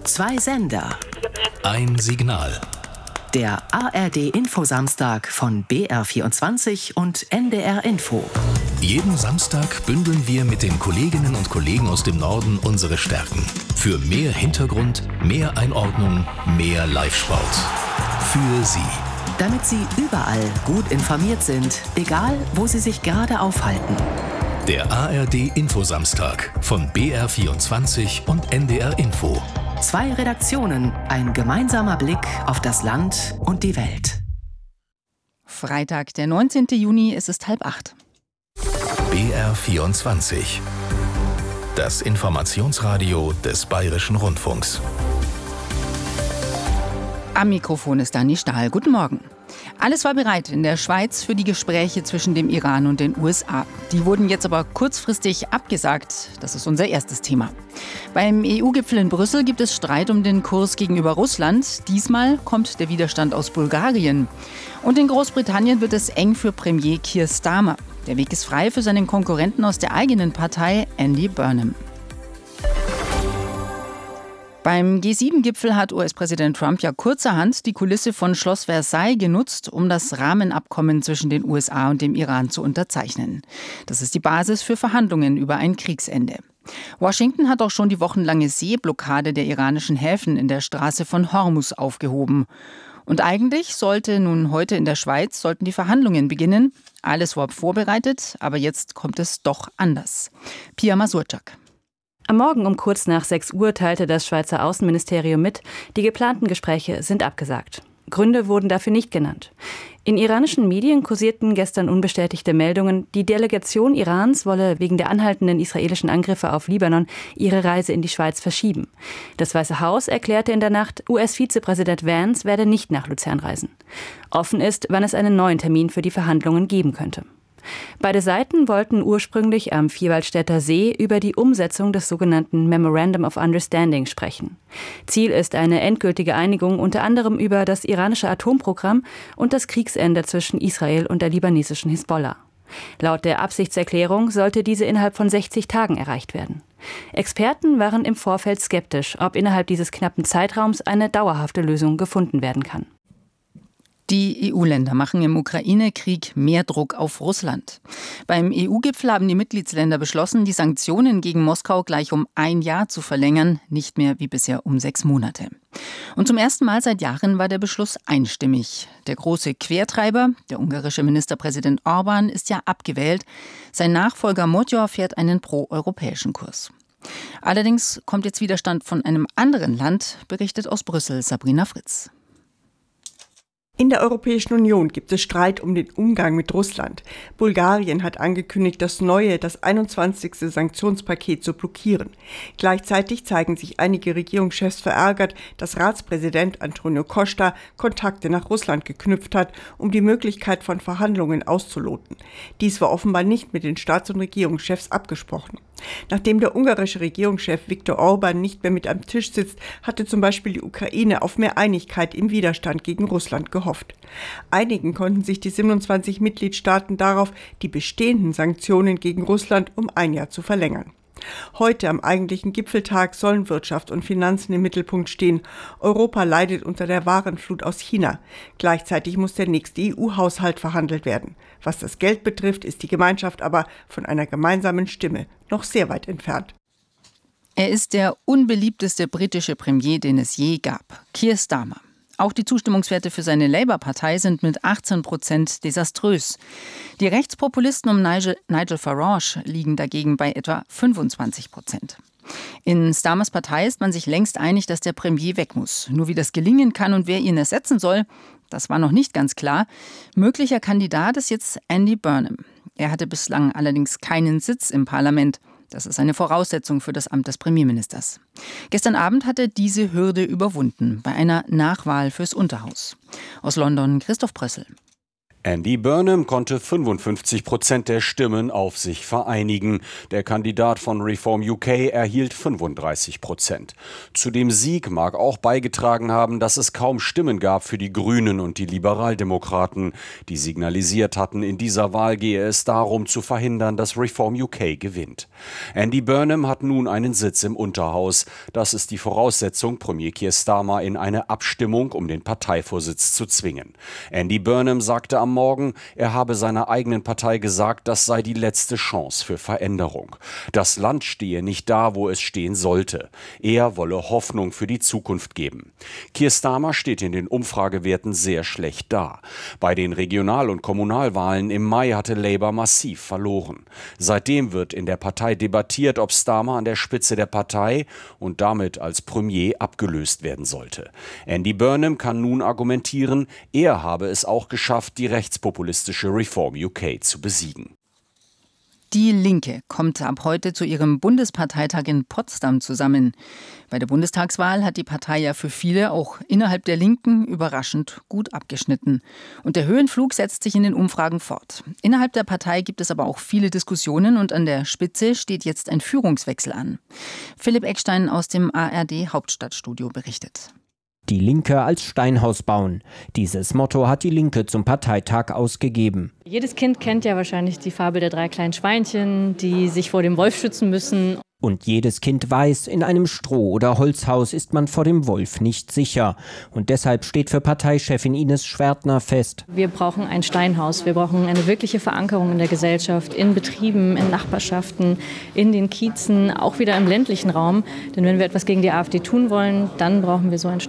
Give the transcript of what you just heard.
Zwei Sender. Ein Signal. Der ARD-Infosamstag von BR24 und NDR Info. Jeden Samstag bündeln wir mit den Kolleginnen und Kollegen aus dem Norden unsere Stärken. Für mehr Hintergrund, mehr Einordnung, mehr Live-Sport. Für Sie. Damit Sie überall gut informiert sind, egal wo Sie sich gerade aufhalten. Der ARD-Infosamstag von BR24 und NDR Info. Zwei Redaktionen, ein gemeinsamer Blick auf das Land und die Welt. Freitag, der 19. Juni, es ist 7:30. BR24. Das Informationsradio des Bayerischen Rundfunks. Am Mikrofon ist Dani Stahl. Guten Morgen. Alles war bereit in der Schweiz für die Gespräche zwischen dem Iran und den USA. Die wurden jetzt aber kurzfristig abgesagt. Das ist unser erstes Thema. Beim EU-Gipfel in Brüssel gibt es Streit um den Kurs gegenüber Russland. Diesmal kommt der Widerstand aus Bulgarien. Und in Großbritannien wird es eng für Premier Keir Starmer. Der Weg ist frei für seinen Konkurrenten aus der eigenen Partei, Andy Burnham. Beim G7-Gipfel hat US-Präsident Trump ja kurzerhand die Kulisse von Schloss Versailles genutzt, um das Rahmenabkommen zwischen den USA und dem Iran zu unterzeichnen. Das ist die Basis für Verhandlungen über ein Kriegsende. Washington hat auch schon die wochenlange Seeblockade der iranischen Häfen in der Straße von Hormuz aufgehoben. Und eigentlich sollten die Verhandlungen beginnen. Alles war vorbereitet, aber jetzt kommt es doch anders. Pia Masurczak. Am Morgen um kurz nach 6 Uhr teilte das Schweizer Außenministerium mit, die geplanten Gespräche sind abgesagt. Gründe wurden dafür nicht genannt. In iranischen Medien kursierten gestern unbestätigte Meldungen, die Delegation Irans wolle wegen der anhaltenden israelischen Angriffe auf Libanon ihre Reise in die Schweiz verschieben. Das Weiße Haus erklärte in der Nacht, US-Vizepräsident Vance werde nicht nach Luzern reisen. Offen ist, wann es einen neuen Termin für die Verhandlungen geben könnte. Beide Seiten wollten ursprünglich am Vierwaldstätter See über die Umsetzung des sogenannten Memorandum of Understanding sprechen. Ziel ist eine endgültige Einigung unter anderem über das iranische Atomprogramm und das Kriegsende zwischen Israel und der libanesischen Hisbollah. Laut der Absichtserklärung sollte diese innerhalb von 60 Tagen erreicht werden. Experten waren im Vorfeld skeptisch, ob innerhalb dieses knappen Zeitraums eine dauerhafte Lösung gefunden werden kann. Die EU-Länder machen im Ukraine-Krieg mehr Druck auf Russland. Beim EU-Gipfel haben die Mitgliedsländer beschlossen, die Sanktionen gegen Moskau gleich um 1 Jahr zu verlängern, nicht mehr wie bisher um 6 Monate. Und zum ersten Mal seit Jahren war der Beschluss einstimmig. Der große Quertreiber, der ungarische Ministerpräsident Orbán, ist ja abgewählt. Sein Nachfolger Magyar fährt einen pro-europäischen Kurs. Allerdings kommt jetzt Widerstand von einem anderen Land, berichtet aus Brüssel Sabrina Fritz. In der Europäischen Union gibt es Streit um den Umgang mit Russland. Bulgarien hat angekündigt, das 21. Sanktionspaket zu blockieren. Gleichzeitig zeigen sich einige Regierungschefs verärgert, dass Ratspräsident Antonio Costa Kontakte nach Russland geknüpft hat, um die Möglichkeit von Verhandlungen auszuloten. Dies war offenbar nicht mit den Staats- und Regierungschefs abgesprochen. Nachdem der ungarische Regierungschef Viktor Orbán nicht mehr mit am Tisch sitzt, hatte zum Beispiel die Ukraine auf mehr Einigkeit im Widerstand gegen Russland gehofft. Einigen konnten sich die 27 Mitgliedstaaten darauf, die bestehenden Sanktionen gegen Russland um 1 Jahr zu verlängern. Heute am eigentlichen Gipfeltag sollen Wirtschaft und Finanzen im Mittelpunkt stehen. Europa leidet unter der Warenflut aus China. Gleichzeitig muss der nächste EU-Haushalt verhandelt werden. Was das Geld betrifft, ist die Gemeinschaft aber von einer gemeinsamen Stimme noch sehr weit entfernt. Er ist der unbeliebteste britische Premier, den es je gab, Keir Starmer. Auch die Zustimmungswerte für seine Labour-Partei sind mit 18% desaströs. Die Rechtspopulisten um Nigel Farage liegen dagegen bei etwa 25%. In Starmers Partei ist man sich längst einig, dass der Premier weg muss. Nur wie das gelingen kann und wer ihn ersetzen soll, das war noch nicht ganz klar. Möglicher Kandidat ist jetzt Andy Burnham. Er hatte bislang allerdings keinen Sitz im Parlament. Das ist eine Voraussetzung für das Amt des Premierministers. Gestern Abend hat er diese Hürde überwunden bei einer Nachwahl fürs Unterhaus. Aus London Christoph Brössel. Andy Burnham konnte 55% der Stimmen auf sich vereinigen. Der Kandidat von Reform UK erhielt 35%. Zu dem Sieg mag auch beigetragen haben, dass es kaum Stimmen gab für die Grünen und die Liberaldemokraten, die signalisiert hatten, in dieser Wahl gehe es darum zu verhindern, dass Reform UK gewinnt. Andy Burnham hat nun einen Sitz im Unterhaus. Das ist die Voraussetzung, Premier Keir Starmer in eine Abstimmung um den Parteivorsitz zu zwingen. Andy Burnham sagte am Morgen, er habe seiner eigenen Partei gesagt, das sei die letzte Chance für Veränderung. Das Land stehe nicht da, wo es stehen sollte. Er wolle Hoffnung für die Zukunft geben. Keir Starmer steht in den Umfragewerten sehr schlecht da. Bei den Regional- und Kommunalwahlen im Mai hatte Labour massiv verloren. Seitdem wird in der Partei debattiert, ob Starmer an der Spitze der Partei und damit als Premier abgelöst werden sollte. Andy Burnham kann nun argumentieren, er habe es auch geschafft, die rechtspopulistische Reform UK zu besiegen. Die Linke kommt ab heute zu ihrem Bundesparteitag in Potsdam zusammen. Bei der Bundestagswahl hat die Partei ja für viele, auch innerhalb der Linken, überraschend gut abgeschnitten. Und der Höhenflug setzt sich in den Umfragen fort. Innerhalb der Partei gibt es aber auch viele Diskussionen und an der Spitze steht jetzt ein Führungswechsel an. Philipp Eckstein aus dem ARD Hauptstadtstudio berichtet. Die Linke als Steinhaus bauen. Dieses Motto hat die Linke zum Parteitag ausgegeben. Jedes Kind kennt ja wahrscheinlich die Fabel der 3 kleinen Schweinchen, die sich vor dem Wolf schützen müssen. Und jedes Kind weiß, in einem Stroh- oder Holzhaus ist man vor dem Wolf nicht sicher. Und deshalb steht für Parteichefin Ines Schwertner fest: Wir brauchen ein Steinhaus. Wir brauchen eine wirkliche Verankerung in der Gesellschaft, in Betrieben, in Nachbarschaften, in den Kiezen, auch wieder im ländlichen Raum. Denn wenn wir etwas gegen die AfD tun wollen, dann brauchen wir so ein Steinhaus.